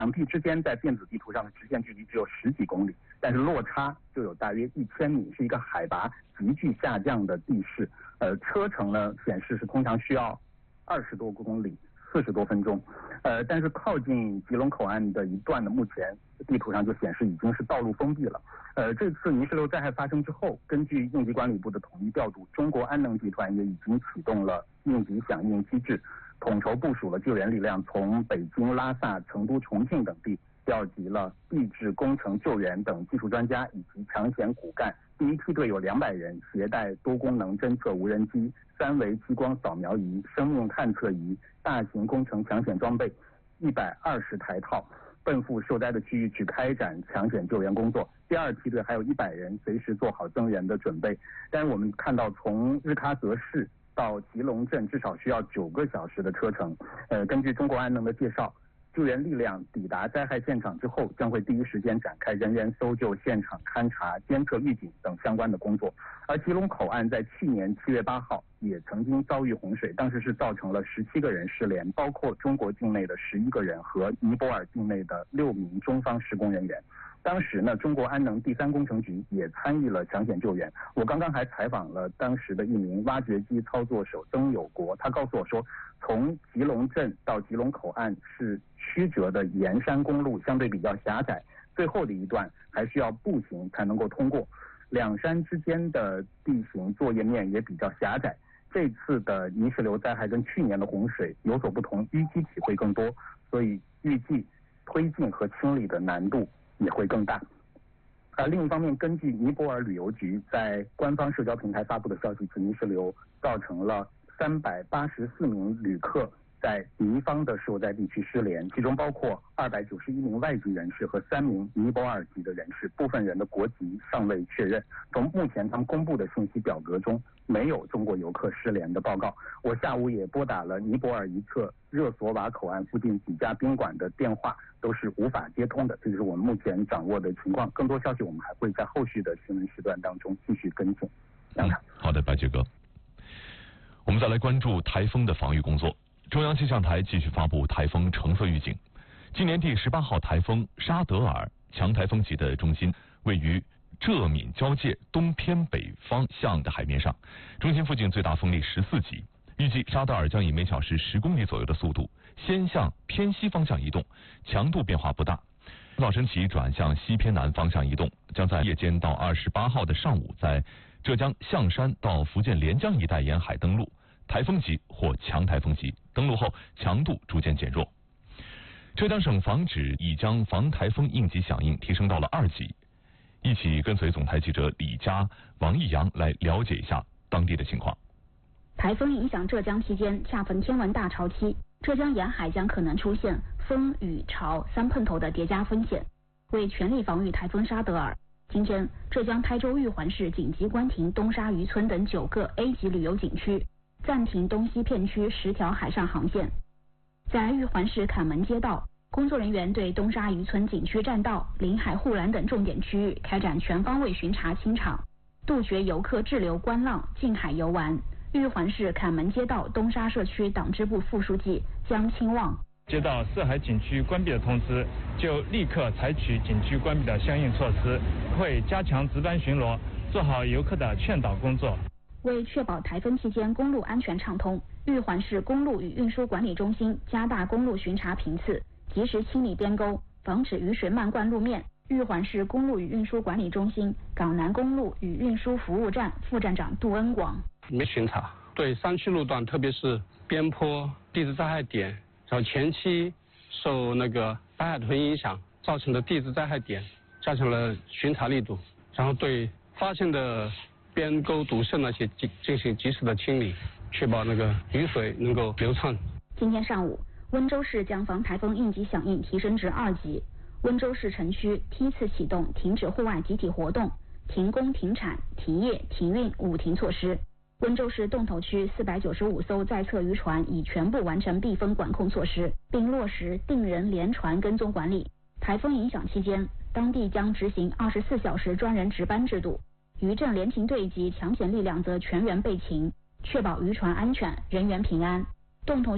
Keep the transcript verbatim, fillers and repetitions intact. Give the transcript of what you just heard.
两地之间在电子地图上的直线距离只有十几公里，但是落差就有大约一千米，是一个海拔急剧下降的地势。呃，车程呢显示是通常需要二十多公里，四十多分钟。呃，但是靠近吉隆口岸的一段呢，目前地图上就显示已经是道路封闭了。呃，这次泥石流灾害发生之后，根据应急管理部的统一调度，中国安能集团也已经启动了应急响应机制，统筹部署了救援力量，从北京、拉萨、成都、重庆等地调集了地质工程救援等技术专家以及抢险骨干。第一梯队有两百人，携带多功能侦测无人机、三维激光扫描仪、生命探测仪、大型工程抢险装备一百二十台套，奔赴受灾的区域去开展抢险救援工作。第二梯队还有一百人，随时做好增援的准备。但是我们看到，从日喀则市到吉隆镇至少需要九个小时的车程。呃，根据中国安能的介绍，救援力量抵达灾害现场之后，将会第一时间展开人员搜救、现场勘查、监测预警等相关的工作。而吉隆口岸在去年七月八号也曾经遭遇洪水，当时是造成了十七个人失联，包括中国境内的十一个人和尼泊尔境内的六名中方施工人员。当时呢，中国安能第三工程局也参与了抢险救援。我刚刚还采访了当时的一名挖掘机操作手曾有国，他告诉我说，从吉隆镇到吉隆口岸是曲折的沿山公路，相对比较狭窄，最后的一段还需要步行才能够通过。两山之间的地形作业面也比较狭窄。这次的泥石流灾害跟去年的洪水有所不同，淤积体会更多，所以预计推进和清理的难度也会更大。而另一方面，根据尼泊尔旅游局在官方社交平台发布的消息，此泥石流造成了三百八十四名旅客在尼方的受灾地区失联，其中包括二百九十一名外籍人士和三名尼泊尔籍的人士，部分人的国籍尚未确认。从目前他们公布的信息表格中，没有中国游客失联的报告。我下午也拨打了尼泊尔一侧热索瓦口岸附近几家宾馆的电话，都是无法接通的。这就是我们目前掌握的情况。更多消息我们还会在后续的新闻时段当中继续跟进。 嗯、好的，白杰哥。我们再来关注台风的防御工作。中央气象台继续发布台风橙色预警。今年第十八号台风沙德尔强台风级的中心位于浙闽交界东偏北方向的海面上，中心附近最大风力十四级。预计沙德尔将以每小时十公里左右的速度先向偏西方向移动，强度变化不大。早晨起转向西偏南方向移动，将在夜间到二十八号的上午在浙江象山到福建连江一带沿海登陆。台风级或强台风级，登陆后强度逐渐减弱。浙江省防指已将防台风应急响应提升到了二级。一起跟随总台记者李佳、王毅阳来了解一下当地的情况。 台风影响浙江期间，恰逢天文大潮期，浙江沿海将可能出现风雨潮三碰头的叠加风险。为全力防御台风沙德尔，今天浙江台州玉环市紧急关停东沙渔村等九个 A 级旅游景区，暂停东西片区十条海上航线。在玉环市坎门街道，工作人员对东沙渔村景区栈道、临海护栏等重点区域开展全方位巡查清场，杜绝游客滞留观浪、近海游玩。玉环市坎门街道东沙社区党支部副书记江清旺接到涉海景区关闭的通知，就立刻采取景区关闭的相应措施，会加强值班巡逻，做好游客的劝导工作。 为确保台风期间公路安全畅通，玉环市公路与运输管理中心加大公路巡查频次，及时清理边沟，防止雨水漫灌路面。玉环市公路与运输管理中心港南公路与运输服务站副站长杜恩广： 没巡查，对山区路段，特别是边坡、地质灾害点，然后前期受那个白海豚影响造成的地质灾害点，加强了巡查力度，然后对发现的边沟堵塞那些进进行及时的清理，确保那个雨水能够流畅。 今天上午，温州市将防台风应急响应提升至二级。温州市城区梯次启动停止户外集体活动、停工停产、停业停运五停措施。温州市洞头区四百九十五艘在侧渔船已全部完成避风管控措施，并落实定人连船跟踪管理。台风影响期间，当地将执行二十四小时专人值班制度。渔政联勤队及抢险力量则全员备勤，确保渔船安全、人员平安。洞头